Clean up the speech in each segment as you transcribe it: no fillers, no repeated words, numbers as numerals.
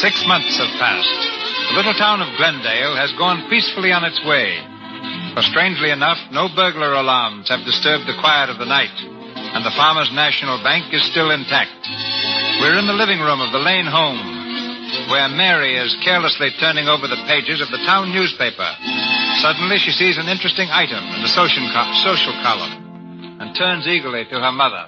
6 months have passed. The little town of Glendale has gone peacefully on its way. For strangely enough, no burglar alarms have disturbed the quiet of the night, and the Farmers National Bank is still intact. We're in the living room of the Lane home, where Mary is carelessly turning over the pages of the town newspaper. Suddenly, she sees an interesting item in the social column and turns eagerly to her mother.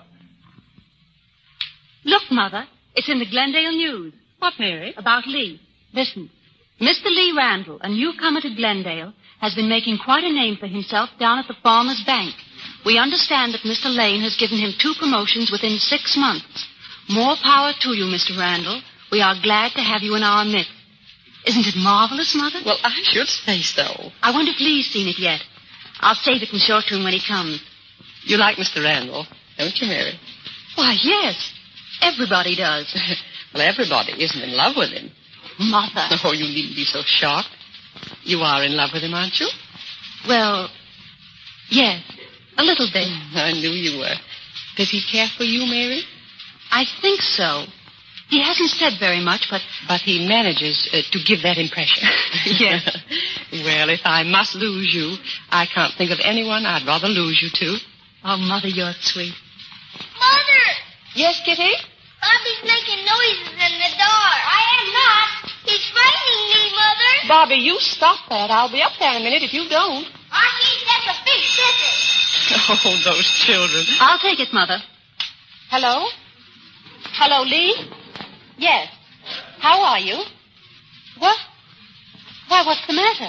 Look, Mother, it's in the Glendale News. What, Mary? About Lee. Listen. Mr. Lee Randall, a newcomer to Glendale, has been making quite a name for himself down at the Farmers Bank. We understand that Mr. Lane has given him 2 promotions within 6 months. More power to you, Mr. Randall. We are glad to have you in our midst. Isn't it marvelous, Mother? Well, I should say so. I wonder if Lee's seen it yet. I'll save it and show it to him when he comes. You like Mr. Randall, don't you, Mary? Why, yes. Everybody does. Well, everybody isn't in love with him. Mother. Oh, you needn't be so shocked. You are in love with him, aren't you? Well, yes, a little bit. I knew you were. Does he care for you, Mary? I think so. He hasn't said very much, but... But he manages to give that impression. Yes. Well, if I must lose you, I can't think of anyone I'd rather lose you to. Oh, Mother, you're sweet. Mother! Yes, Kitty? Bobby's making noises in the door. I am not. He's frightening me, Mother. Bobby, you stop that. I'll be up there in a minute if you don't. I think that's a big business. Oh, those children. I'll take it, Mother. Hello? Hello, Lee? Yes. How are you? What? Why, what's the matter?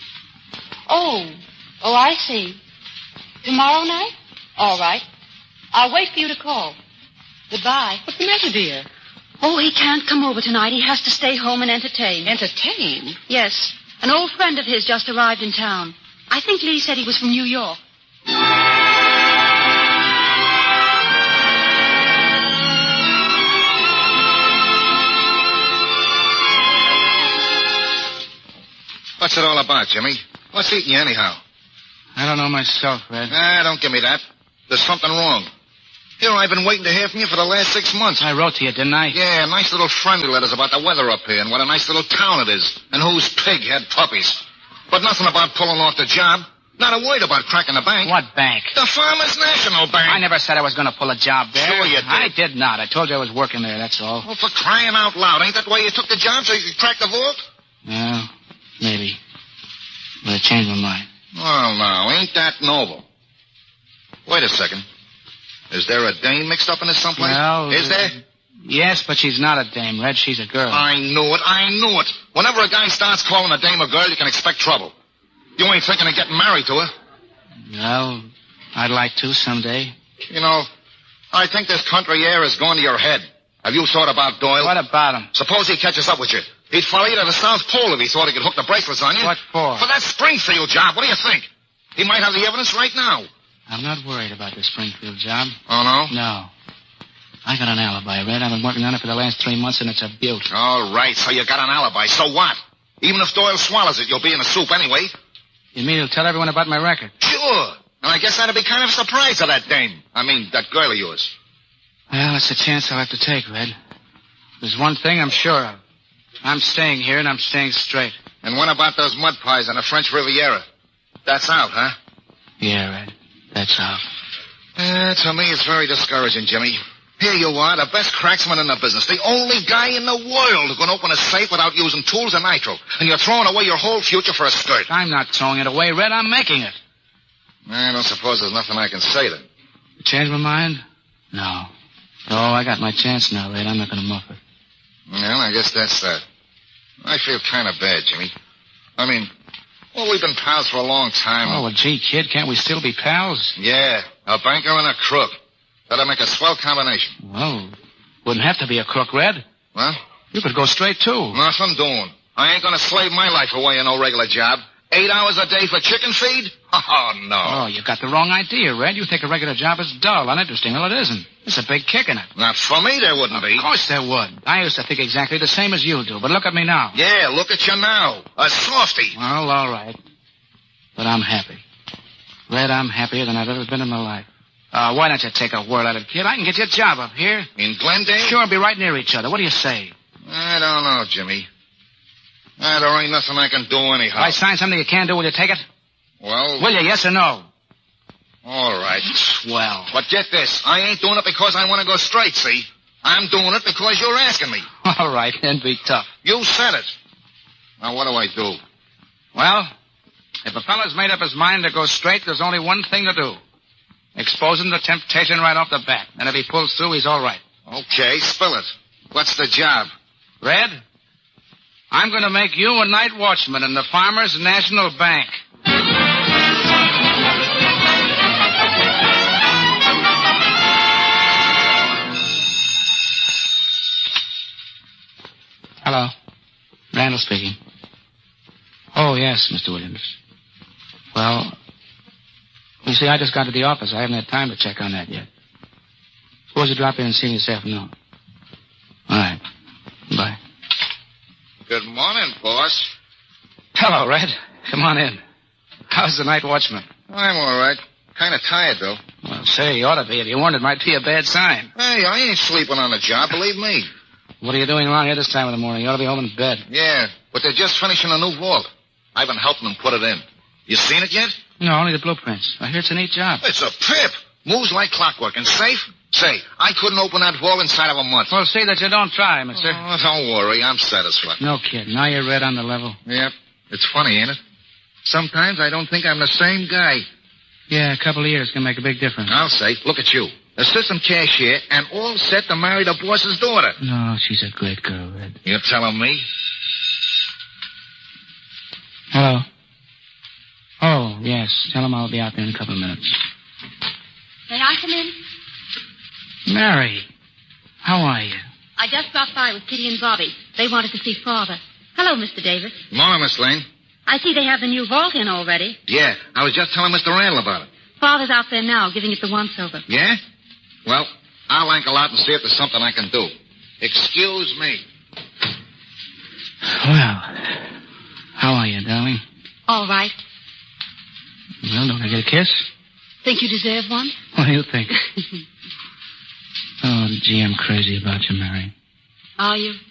Oh, I see. Tomorrow night? All right. I'll wait for you to call. Goodbye. What's the matter, dear? Oh, he can't come over tonight. He has to stay home and entertain. Entertain? Yes. An old friend of his just arrived in town. I think Lee said he was from New York. What's it all about, Jimmy? What's eating you anyhow? I don't know myself, Red. Don't give me that. There's something wrong. Here, I've been waiting to hear from you for the last 6 months. I wrote to you, didn't I? Yeah, nice little friendly letters about the weather up here and what a nice little town it is and whose pig had puppies. But nothing about pulling off the job. Not a word about cracking the bank. What bank? The Farmers National Bank. I never said I was going to pull a job there. Sure you did. I did not. I told you I was working there, that's all. Oh, for crying out loud. Ain't that why you took the job, so you could crack the vault? Yeah, maybe. But I changed my mind. Well, now, ain't that noble? Wait a second. Is there a dame mixed up in this someplace? Well, is there? Yes, but she's not a dame, Red. She's a girl. I knew it. Whenever a guy starts calling a dame a girl, you can expect trouble. You ain't thinking of getting married to her. Well, I'd like to someday. You know, I think this country air is going to your head. Have you thought about Doyle? What about him? Suppose he catches up with you. He'd follow you to the South Pole if he thought he could hook the bracelets on you. What for? For that Springfield job. What do you think? He might have the evidence right now. I'm not worried about the Springfield job. Oh, no? No. I got an alibi, Red. I've been working on it for the last 3 months, and it's a beaut. All right, so you got an alibi. So what? Even if Doyle swallows it, you'll be in the soup anyway. You mean he'll tell everyone about my record? Sure. And I guess that'd be kind of a surprise to that dame. I mean, that girl of yours. Well, it's a chance I'll have to take, Red. There's one thing I'm sure of. I'm staying here, and I'm staying straight. And what about those mud pies on the French Riviera? That's out, huh? Yeah, Red. That's out. To me, it's very discouraging, Jimmy. Here you are, the best cracksman in the business, the only guy in the world who can open a safe without using tools and nitro, and you're throwing away your whole future for a skirt. I'm not throwing it away, Red. I'm making it. I don't suppose there's nothing I can say then. You changed my mind? No. Oh, I got my chance now, Red. I'm not going to muff it. Well, I guess that's that. I feel kind of bad, Jimmy. I mean, well, we've been pals for a long time. Oh, well, gee, kid, can't we still be pals? Yeah, a banker and a crook. That'll make a swell combination. Well, wouldn't have to be a crook, Red. Well? You could go straight, too. Nothing doing. I ain't gonna slave my life away in no regular job. 8 hours a day for chicken feed? Oh, no. Oh, you've got the wrong idea, Red. You think a regular job is dull, uninteresting. Well, it isn't. There's a big kick in it. Not for me, there wouldn't be. Of course there would. I used to think exactly the same as you do, but look at me now. Yeah, look at you now. A softy. Well, all right. But I'm happy. Red, I'm happier than I've ever been in my life. Why don't you take a whirl at it, kid? I can get you a job up here. In Glendale? Sure, be right near each other. What do you say? I don't know, Jimmy. There ain't nothing I can do anyhow. If I sign something you can't do, will you take it? Well... Will you, yes or no? All right. Swell. But get this. I ain't doing it because I want to go straight, see? I'm doing it because you're asking me. All right, then be tough. You said it. Now, what do I do? Well, if a fella's made up his mind to go straight, there's only one thing to do. Expose him to temptation right off the bat. And if he pulls through, he's all right. Okay, spill it. What's the job? Red, I'm going to make you a night watchman in the Farmers National Bank. Hello. Randall speaking. Oh, yes, Mr. Williams. Well, you see, I just got to the office. I haven't had time to check on that yet. Suppose you drop in and see me this afternoon. All right. Bye. Good morning, boss. Hello, Red. Come on in. How's the night watchman? I'm all right. Kind of tired, though. Well, say, you ought to be. If you weren't, it might be a bad sign. Hey, I ain't sleeping on the job, believe me. What are you doing around here this time of the morning? You ought to be home in bed. Yeah, but they're just finishing a new vault. I've been helping them put it in. You seen it yet? No, only the blueprints. I hear it's a neat job. It's a pip. Moves like clockwork and safe. Say, I couldn't open that vault inside of a month. Well, see that you don't try, mister. Oh, don't worry. I'm satisfied. No kid. Now you're Red on the level. Yep. It's funny, ain't it? Sometimes I don't think I'm the same guy. Yeah, a couple of years can make a big difference. I'll say. Look at you. Assistant cashier and all set to marry the boss's daughter. No, she's a great girl, Red. You're telling me? Hello. Oh, yes. Tell him I'll be out there in a couple of minutes. May I come in? Mary, how are you? I just dropped by with Kitty and Bobby. They wanted to see Father. Hello, Mr. Davis. Morning, Miss Lane. I see they have the new vault in already. Yeah, I was just telling Mr. Randall about it. Father's out there now, giving it the once-over. Yeah? Well, I'll ankle out and see if there's something I can do. Excuse me. Well, how are you, darling? All right. Well, don't I get a kiss? Think you deserve one? What do you think? Oh, gee, I'm crazy about you, Mary. Are you?